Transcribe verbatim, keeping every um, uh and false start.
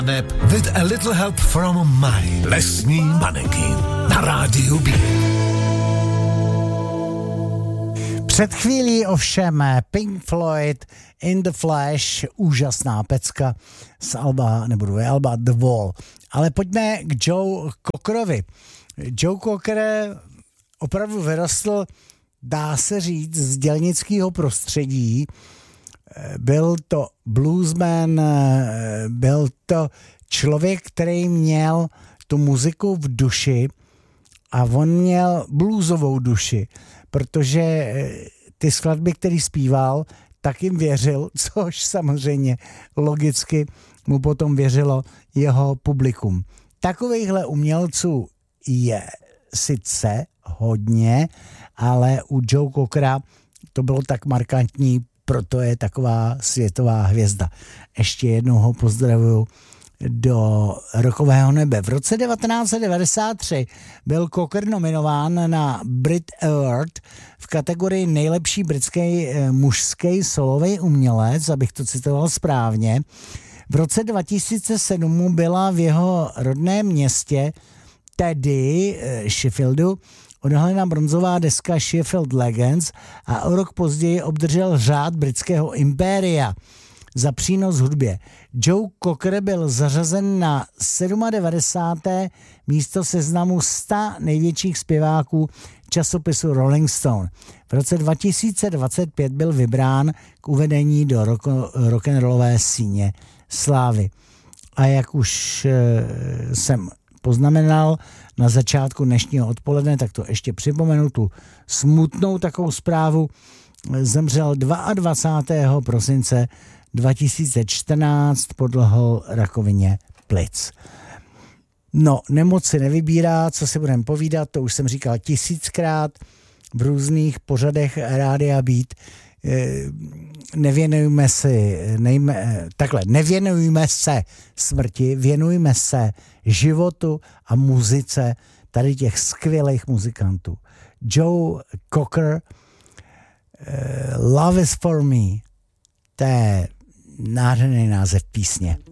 With a little help from my lesní manekin na rádiu B. Před chvílí ovšem Pink Floyd In the Flash, úžasná pecka z alba, nebudu je alba The Wall. Ale pojďme k Joe Cockerovi. Joe Cocker opravdu vyrostl, dá se říct, z dělnického prostředí. Byl to bluesman, byl to člověk, který měl tu muziku v duši a on měl bluesovou duši, protože ty skladby, který zpíval, tak jim věřil, což samozřejmě logicky mu potom věřilo jeho publikum. Takovýchhle umělců je sice hodně, ale u Joe Cockera to bylo tak markantní, proto je taková světová hvězda. Ještě jednou ho pozdravuju do rokového nebe. V roce devatenáct set devadesát tři byl Cocker nominován na Brit Award v kategorii nejlepší britský mužský solový umělec, abych to citoval správně. V roce dva tisíce sedm mu byla v jeho rodném městě, tedy Sheffieldu, odhalena bronzová deska Sheffield Legends a o rok později obdržel řád britského impéria za přínos hudbě. Joe Cocker byl zařazen na devadesáté sedmé místo seznamu sta největších zpěváků časopisu Rolling Stone. V roce dva tisíce dvacet pět byl vybrán k uvedení do rock, rock'n'rollové síně slávy. A jak už e, jsem poznamenal na začátku dnešního odpoledne, tak to ještě připomenu tu smutnou takovou zprávu. Zemřel dvacátého druhého prosince dva tisíce čtrnáct, podlehl rakovině plic. No, nemoc si nevybírá, co si budeme povídat, to už jsem říkal tisíckrát v různých pořadech Rádia Beat. Nevěnujme si, nejme, takhle, nevěnujme se smrti, věnujme se životu a muzice tady těch skvělých muzikantů. Joe Cocker, uh, Love is for me, to je nádherný název písně.